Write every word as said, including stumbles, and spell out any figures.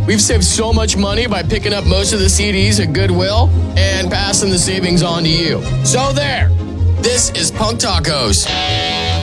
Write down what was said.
We've saved so much money by picking up most of the C Ds at Goodwill and passing the savings on to you. So there. This is Punk Tacos.